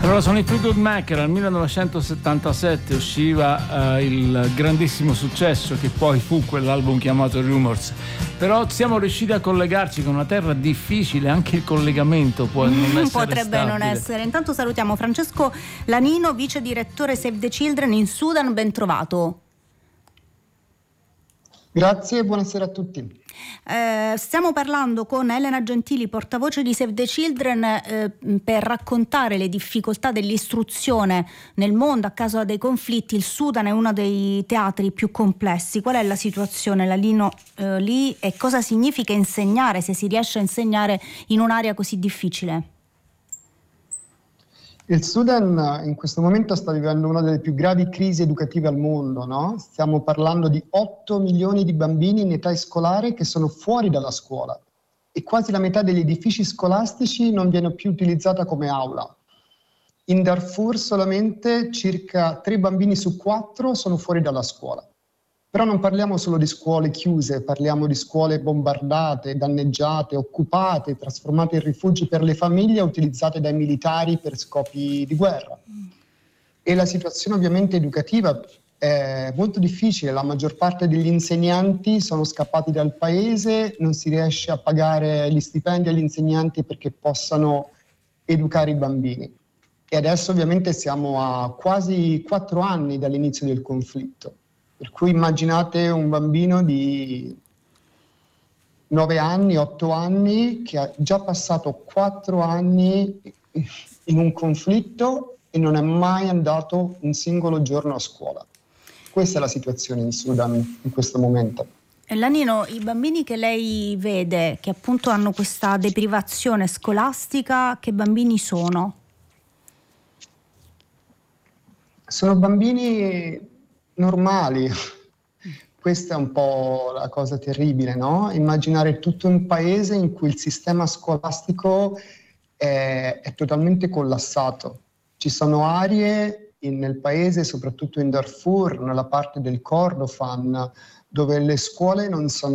Allora, sono i Fleetwood Mac. Nel 1977 usciva il grandissimo successo che poi fu quell'album chiamato Rumors. Però siamo riusciti a collegarci con una terra difficile, anche il collegamento può non essere potrebbe stabile. Non essere. Intanto salutiamo Francesco Lanino, vice direttore Save the Children in Sudan, ben trovato. Grazie e buonasera a tutti. Stiamo parlando con Elena Gentili, portavoce di Save the Children, per raccontare le difficoltà dell'istruzione nel mondo a causa dei conflitti. Il Sudan è uno dei teatri più complessi. Qual è la situazione, Lalino, lì, e cosa significa insegnare, se si riesce a insegnare in un'area così difficile? Il Sudan in questo momento sta vivendo una delle più gravi crisi educative al mondo, no? Stiamo parlando di 8 milioni di bambini in età scolare che sono fuori dalla scuola e quasi la metà degli edifici scolastici non viene più utilizzata come aula. In Darfur solamente circa 3 bambini su 4 sono fuori dalla scuola. Però non parliamo solo di scuole chiuse, parliamo di scuole bombardate, danneggiate, occupate, trasformate in rifugi per le famiglie, utilizzate dai militari per scopi di guerra. E la situazione ovviamente educativa è molto difficile, la maggior parte degli insegnanti sono scappati dal paese, non si riesce a pagare gli stipendi agli insegnanti perché possano educare i bambini. E adesso ovviamente siamo a quasi 4 anni dall'inizio del conflitto. Per cui immaginate un bambino di 9 anni, 8 anni, che ha già passato 4 anni in un conflitto e non è mai andato un singolo giorno a scuola. Questa è la situazione in Sudan in questo momento. Lanino, i bambini che lei vede, che appunto hanno questa deprivazione scolastica, che bambini sono? Sono bambini normali. Questa è un po' la cosa terribile, no? Immaginare tutto un paese in cui il sistema scolastico è totalmente collassato. Ci sono aree nel paese, soprattutto in Darfur, nella parte del Kordofan, dove le scuole non sono